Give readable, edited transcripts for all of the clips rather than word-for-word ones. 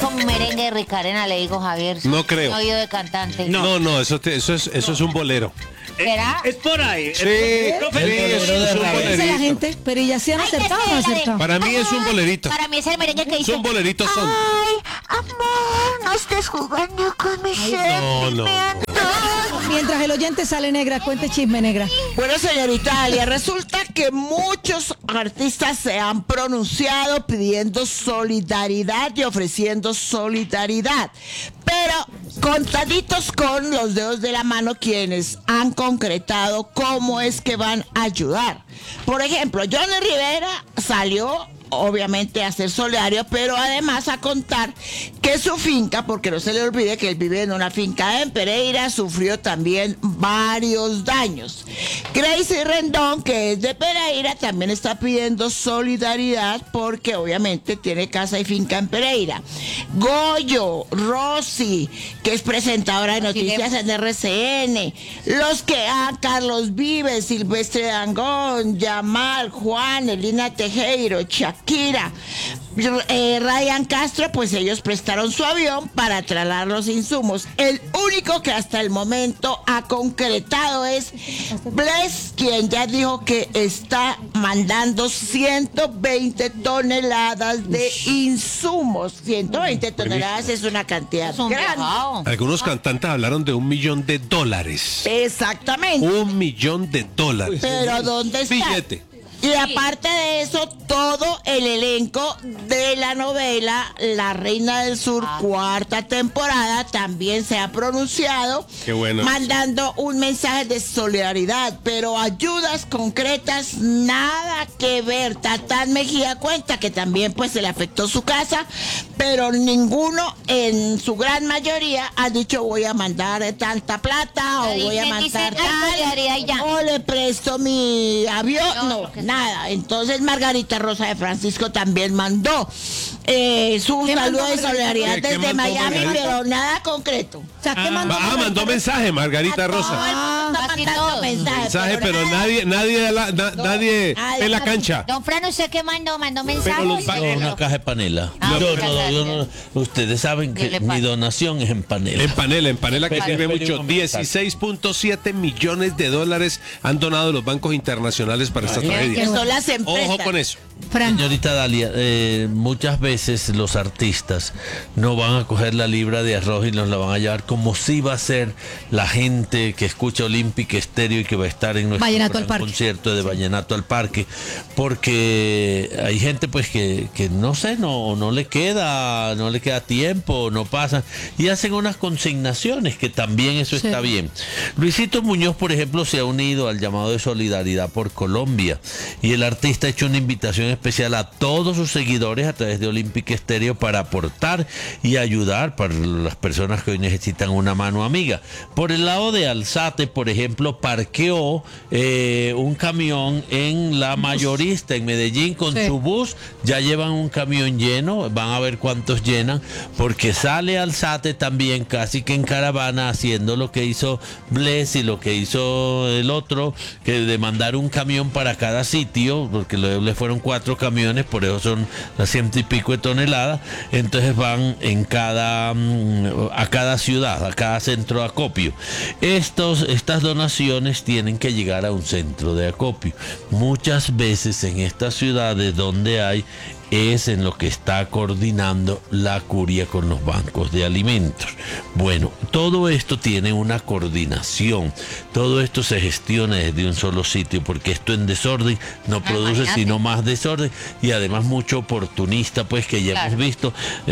como un merengue de Ricarena, le digo, Javier. No creo. No oído de cantante. No, eso es un bolero. ¿Será? Es por ahí. Sí, eso es un Dice la bolerito. gente, pero ¿y ya se han Ay, que acertado o sí, no la de- acertado? Para mí es un bolerito. Para mí es el merengue que Es dice... un bolerito son. Ay, amor, no estés jugando con mis no. sentimientos. Mientras el oyente sale negra, cuente chisme negra. Bueno, señorita Dalia, resulta que muchos artistas se han pronunciado pidiendo solidaridad y ofreciendo solidaridad, pero contaditos con los dedos de la mano quienes han concretado cómo es que van a ayudar. Por ejemplo, Johnny Rivera salió obviamente a ser solidario, pero además a contar que su finca, porque no se le olvide que él vive en una finca en Pereira, sufrió también varios daños. Gracie Rendón, que es de Pereira, también está pidiendo solidaridad porque obviamente tiene casa y finca en Pereira. Goyo, Rosy, que es presentadora de noticias en RCN, los que Carlos Vives, Silvestre Dangond, Yamal, Juan, Elina Tejero, Shakira, Ryan Castro, pues ellos prestaron su avión para trasladar los insumos. El único que hasta el momento ha concretado es Bless, quien ya dijo que está mandando 120 toneladas de insumos. 120 toneladas es una cantidad Es un grande. viajao. Algunos cantantes hablaron de $1 millón. Exactamente. $1 millón. Pero ¿dónde está? Billete. Y aparte de eso, todo el elenco de la novela La Reina del Sur, cuarta temporada, también se ha pronunciado, Qué bueno. mandando un mensaje de solidaridad, pero ayudas concretas, nada que ver. Tatán Mejía cuenta que también pues se le afectó su casa, pero ninguno, en su gran mayoría, ha dicho voy a mandar tanta plata o voy a mandar solidaridad y ya. tal, o le presto mi avión, no, porque nada. Entonces Margarita Rosa de Francisco también mandó su saludo de solidaridad ¿Qué desde mandó Miami, Margarita? pero nada concreto. O sea, ¿qué mandó? Mandó mensaje, Margarita Rosa. Está Casi mandando todos. Mensaje, pero nada. nadie en la cancha. Don Fran, ¿usted qué mandó? ¿Mandó Pero mensajes? los ba- Una caja de panela. Ah, Yo muchas gracias. ustedes saben ¿Qué que le mi pasa? donación es en panela. En panela que Pero- sirve pero mucho. un 16.7 millones de dólares han donado los bancos internacionales para esta Que tragedia. son las empresas. Ojo con eso. Fran, Señorita Dalia, muchas veces los artistas no van a coger la libra de arroz y nos la van a llevar como si va a ser la gente que escucha Olímpica Estéreo y que va a estar en nuestro Vallenato gran al Parque. concierto de Vallenato al Parque, porque hay gente pues que no sé, no le queda tiempo, no pasa y hacen unas consignaciones que también eso Sí. está bien. Luisito Muñoz, por ejemplo, se ha unido al llamado de solidaridad por Colombia y el artista ha hecho una invitación especial a todos sus seguidores a través de Olímpica Estéreo para aportar y ayudar para las personas que hoy necesitan una mano amiga. Por el lado de Alzate, por ejemplo, parqueó un camión en La Mayorista, en Medellín, con Sí. su bus. Ya llevan un camión lleno, van a ver cuántos llenan, porque sale Alzate también casi que en caravana haciendo lo que hizo Bless y lo que hizo el otro, que de mandar un camión para cada sitio, porque lo de Bless fueron 4 camiones, por eso son las 100 y pico de toneladas. Entonces van en a cada ciudad, a cada centro de acopio. Estas donaciones tienen que llegar a un centro de acopio. Muchas veces en estas ciudades donde hay es en lo que está coordinando la curia con los bancos de alimentos. Bueno, todo esto tiene una coordinación, todo esto se gestiona desde un solo sitio, porque esto en desorden no produce imagínate. sino más desorden y además mucho oportunista, pues que ya Claro. hemos visto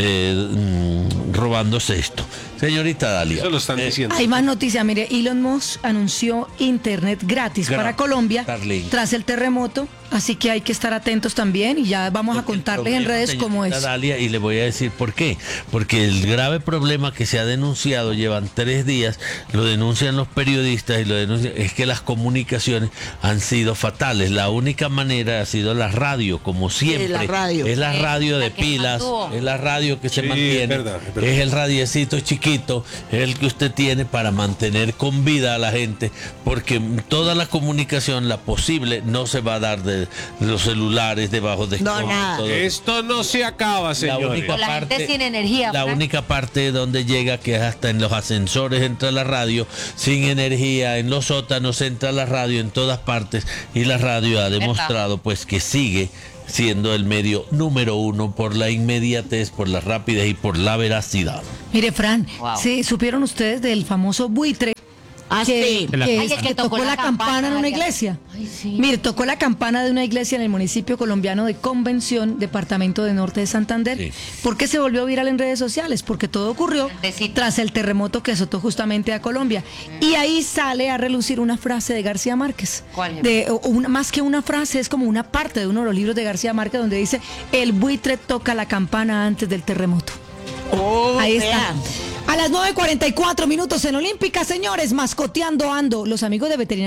robándose esto. Señorita Dalia. Eso lo están diciendo. hay más noticias. Mire, Elon Musk anunció internet gratis para Colombia Starlink. tras el terremoto, así que hay que estar atentos también y ya vamos a Porque el contarles en problema, redes cómo es. señorita Dalia, y le voy a decir por qué. Porque el grave problema que se ha denunciado, llevan 3 días, lo denuncian los periodistas y lo denuncian, es que las comunicaciones han sido fatales. La única manera ha sido la radio, como siempre. la radio. Es la radio La de que pilas, mantuvo. es la radio que se Sí, mantiene. es verdad. Es el radiecito chiquito poquito es el que usted tiene para mantener con vida a la gente, porque toda la comunicación, la posible, no se va a dar de los celulares debajo de No, nada. todo. Esto no se acaba, La señores. única La gente parte- sin energía, La Frank. única parte donde llega, que es hasta en los ascensores entra la radio, sin energía, en los sótanos entra la radio, en todas partes, y la radio ha demostrado pues que sigue siendo el medio número uno por la inmediatez, por la rapidez y por la veracidad. Mire, Fran, Wow. ¿sí supieron ustedes del famoso buitre Ah, que, sí. que- Ay, el que tocó la campana en una María. iglesia? Ay, sí. Mire, tocó la campana de una iglesia en el municipio colombiano de Convención, departamento de Norte de Santander. Sí. ¿Por qué se volvió viral en redes sociales? Porque todo ocurrió Grandecito. tras el terremoto que azotó justamente a Colombia. Y ahí sale a relucir una frase de García Márquez. ¿Cuál? Más que una frase, es como una parte de uno de los libros de García Márquez donde dice, el buitre toca la campana antes del terremoto. Oh, Ahí vea. está. A las 9:44 minutos en Olímpica, señores, mascoteando ando. Los amigos de Veterinaria